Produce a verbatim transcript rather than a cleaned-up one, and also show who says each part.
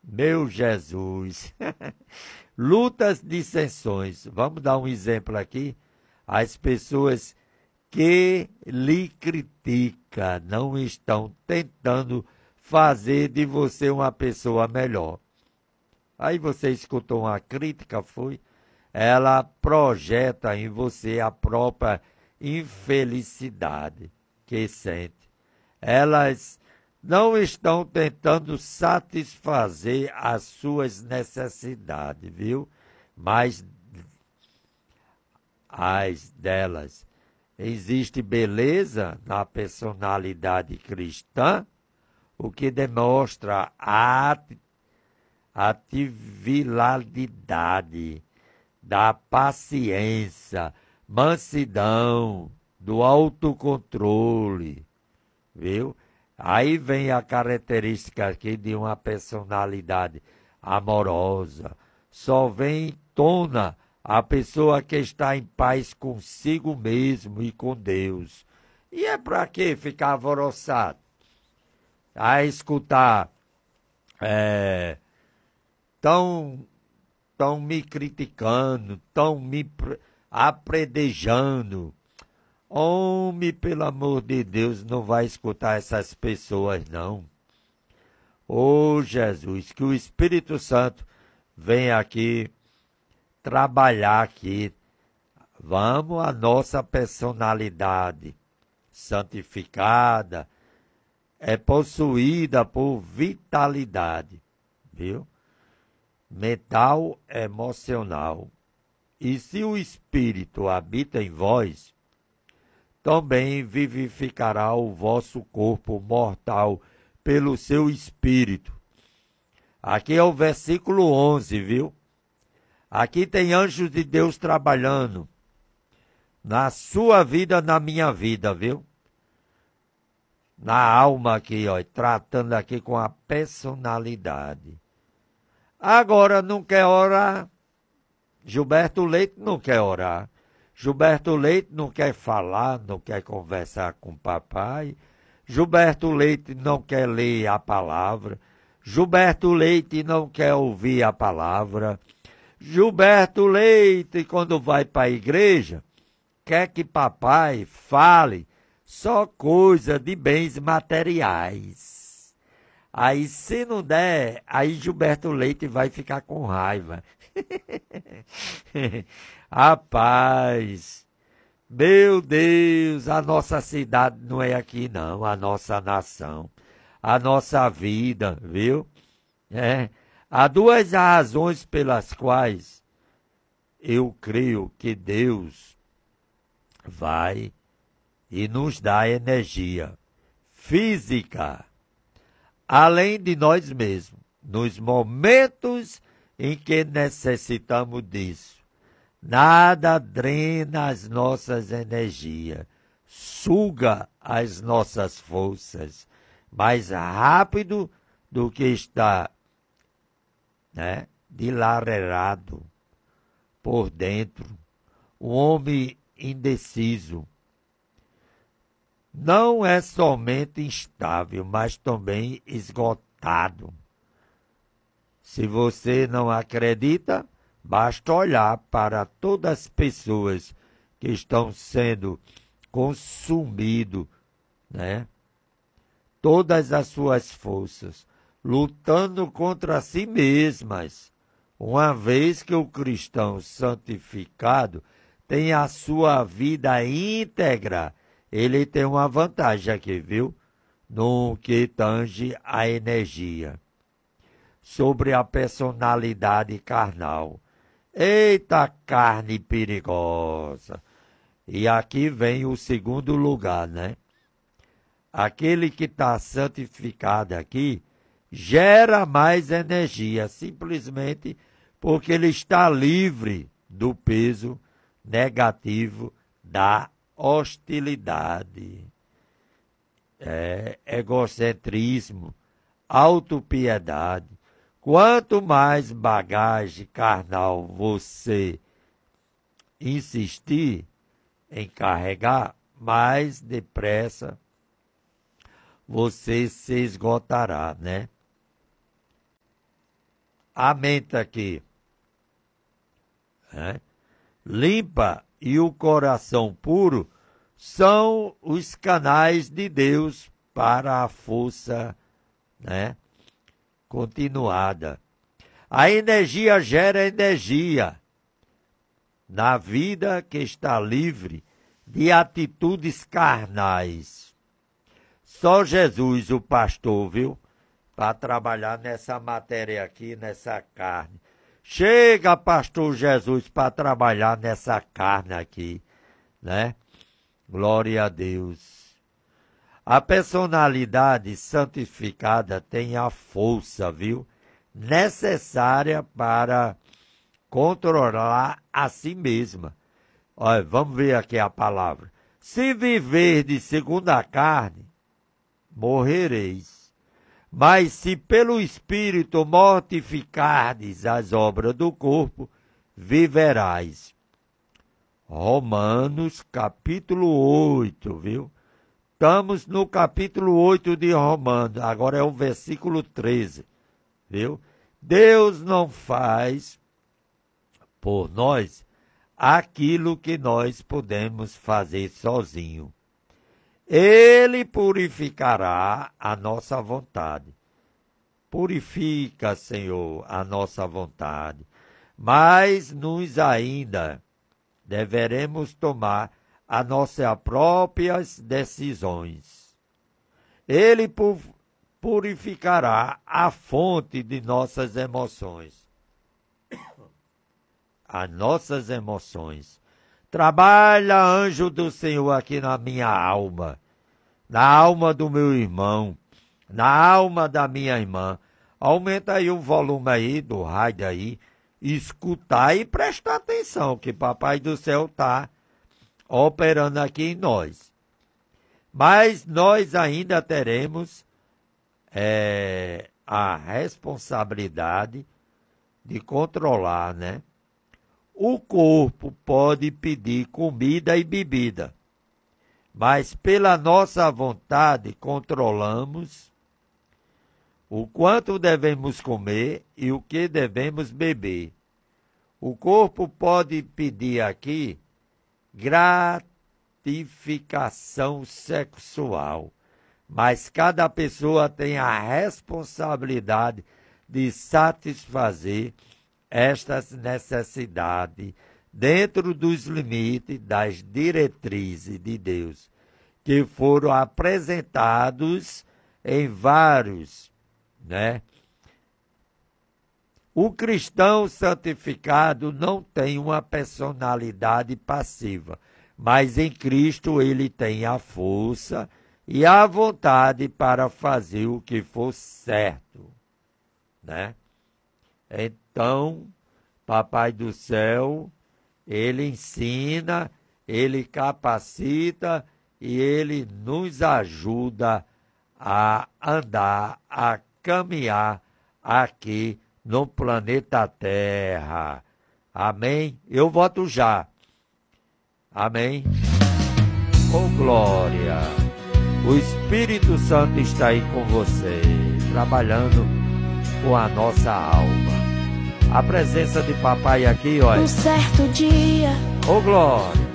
Speaker 1: Meu Jesus. Lutas, dissensões. Vamos dar um exemplo aqui. As pessoas que lhe criticam não estão tentando fazer de você uma pessoa melhor. Aí você escutou uma crítica, foi? Ela projeta em você a própria infelicidade que sente. Elas não estão tentando satisfazer as suas necessidades, viu? Mas as delas. Existe beleza na personalidade cristã, o que demonstra a atividade da paciência, mansidão, do autocontrole, viu? Aí vem a característica aqui de uma personalidade amorosa. Só vem em tona a pessoa que está em paz consigo mesmo e com Deus. E é para que ficar alvoroçado? A escutar, é, tão, tão me criticando, tão me apredejando. Homem, pelo amor de Deus, não vai escutar essas pessoas, não. Ô Jesus, que o Espírito Santo venha aqui trabalhar aqui. Vamos, a nossa personalidade santificada é possuída por vitalidade, viu? Mental, emocional. E se o Espírito habita em vós, também vivificará o vosso corpo mortal pelo seu Espírito. Aqui é o versículo onze, viu? Aqui tem anjos de Deus trabalhando na sua vida, na minha vida, viu? Na alma aqui, ó, tratando aqui com a personalidade. Agora não quer orar. Gilberto Leite não quer orar. Gilberto Leite não quer falar, não quer conversar com o papai. Gilberto Leite não quer ler a palavra. Gilberto Leite não quer ouvir a palavra. Gilberto Leite, quando vai para a igreja, quer que papai fale só coisa de bens materiais. Aí, se não der, aí Gilberto Leite vai ficar com raiva. Rapaz, meu Deus, a nossa cidade não é aqui não, a nossa nação, a nossa vida, viu? É. Há duas razões pelas quais eu creio que Deus vai e nos dá energia física, além de nós mesmos, nos momentos em que necessitamos disso. Nada drena as nossas energias, suga as nossas forças mais rápido do que está, né, dilacerado por dentro. O homem indeciso não é somente instável, mas também esgotado. Se você não acredita, basta olhar para todas as pessoas que estão sendo consumidas, né? Todas as suas forças, lutando contra si mesmas, uma vez que o cristão santificado tem a sua vida íntegra. Ele tem uma vantagem aqui, viu? No que tange a energia. Sobre a personalidade carnal. Eita carne perigosa! E aqui vem o segundo lugar, né? Aquele que está santificado aqui gera mais energia, simplesmente porque ele está livre do peso negativo da hostilidade, é, egocentrismo, autopiedade. Quanto mais bagagem carnal você insistir em carregar, mais depressa você se esgotará, né? a mente aqui, né? Limpa e o coração puro são os canais de Deus para a força, né, continuada. A energia gera energia na vida que está livre de atitudes carnais. Só Jesus, o pastor, viu, para trabalhar nessa matéria aqui, nessa carne. Chega, pastor Jesus, para trabalhar nessa carne aqui, né? Glória a Deus. A personalidade santificada tem a força, viu, necessária para controlar a si mesma. Olha, vamos ver aqui a palavra. Se viverdes segundo a carne, morrereis. Mas se pelo Espírito mortificardes as obras do corpo, viverás. Romanos capítulo oito, viu? Estamos no capítulo oito de Romanos, agora é o versículo treze, viu? Deus não faz por nós aquilo que nós podemos fazer sozinho. Ele purificará a nossa vontade. Purifica, Senhor, a nossa vontade. Mas nos ainda deveremos tomar as nossas próprias decisões. Ele purificará a fonte de nossas emoções. As nossas emoções. Trabalha, anjo do Senhor, aqui na minha alma, na alma do meu irmão, na alma da minha irmã. Aumenta aí o volume aí do rádio aí, escutar e prestar atenção, que Papai do Céu está operando aqui em nós. Mas nós ainda teremos é, a responsabilidade de controlar, né? O corpo pode pedir comida e bebida, mas pela nossa vontade controlamos o quanto devemos comer e o que devemos beber. O corpo pode pedir aqui gratificação sexual, mas cada pessoa tem a responsabilidade de satisfazer estas necessidades dentro dos limites das diretrizes de Deus, que foram apresentados em vários, né? O cristão santificado não tem uma personalidade passiva, mas em Cristo ele tem a força e a vontade para fazer o que for certo, né? Então, Papai do Céu, ele ensina, ele capacita e ele nos ajuda a andar, a caminhar aqui no planeta Terra. Amém? Eu voto já. Amém? Oh, glória! O Espírito Santo está aí com você, trabalhando com a nossa alma. A presença de papai aqui, olha.
Speaker 2: Um certo dia,
Speaker 1: ô glória,